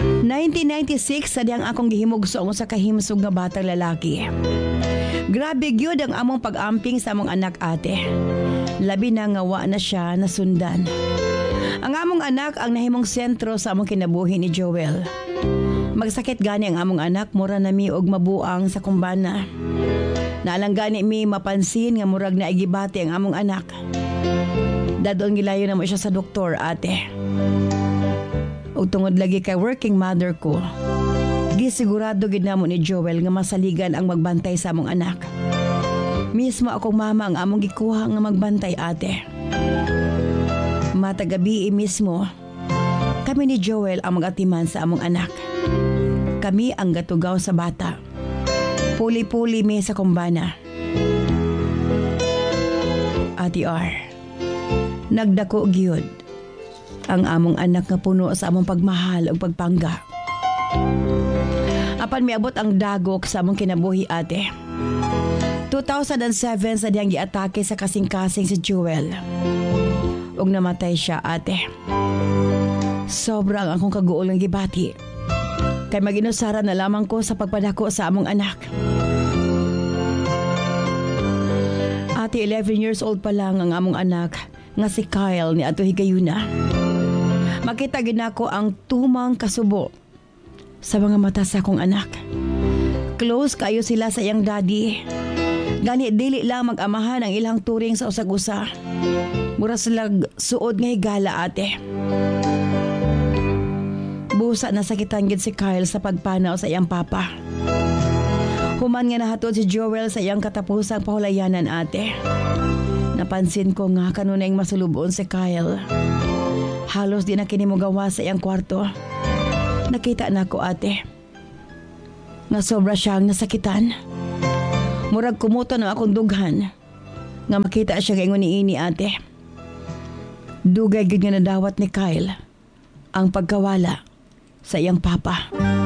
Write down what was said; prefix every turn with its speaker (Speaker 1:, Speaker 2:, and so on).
Speaker 1: 1996 sa diyang akong gihimugso sa kahimsog nga batang lalaki. Grabe gyud ang among pag-amping sa among anak ate. Labi na nga wa na siya nasundan. Ang among anak ang nahimong sentro sa among kinabuhi ni Joel. Magsakit gani ang among anak, mura na mi og mabuang sa kumbana. Naalang gani mi mapansin nga murag na igibati ang among anak. Dadon gilayo na mo siya sa doktor ate. Ug tungod lagi kay working mother ko, gisigurado gid namo ni Joel nga masaligan ang magbantay sa among anak. Mismo akong mama ang among gikuha nga magbantay ate. Matag gabi mismo, kami ni Joel ang magatiman sa among anak. Kami ang gatugaw sa bata. Puli-puli mi sa kumbana. Ati R, nagdako gyud ang among anak nga puno sa among pagmahal ug pagpangga. Apan miabot ang dagok sa among kinabuhi ate. 2007 sa diyang giatake sa kasing-kasing si Joel. Ug namatay siya ate. Sobrang akong kaguol ng gibati. Kay maginusara na lamang ko sa pagpadako sa among anak. Ate, 11 years old pa lang ang among anak nga si Kyle ni ato higayuna. Makita gid nako ang tumang kasubo sa mga mata sa akong anak. Close kayo sila sa iyang daddy. Gani dili lang mag-amahan ang ilang turing sa usag-usa. Mura sila suod nga higala ate. Busa nasakitan gid si Kyle sa pagpanaw sa iyang papa. Human nga nahatod si Joel sa iyang katapusang pahulayanan ate. Napansin ko nga kanunay masulubon si Kyle. Halos di na kini mo gawa sa iyang kwarto. Nakita na ko ate nga sobra siyang nasakitan. Murag kumuto na akong dughan nga makita siya ngayon ni ate. Dugay gid nga nadawat ni Kyle ang pagkawala sa iyang papa.